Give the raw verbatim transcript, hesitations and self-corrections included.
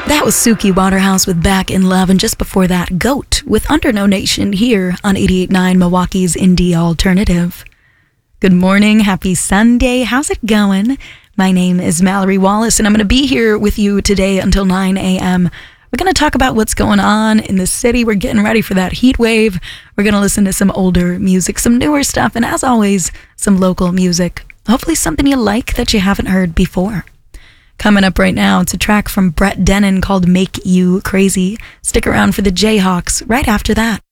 That was Suki Waterhouse with Back in Love, and just before that, Goat with Under No Nation here on eighty-eight point nine Milwaukee's Indie Alternative. Good morning, happy Sunday, how's it going? My name is Mallory Wallace, and I'm going to be here with you today until nine a.m. We're going to talk about what's going on in the city. We're getting ready for that heat wave. We're going to listen to some older music, some newer stuff, and as always, some local music. Hopefully something you like that you haven't heard before. Coming up right now, it's a track from Brett Dennen called Make You Crazy. Stick around for the Jayhawks right after that.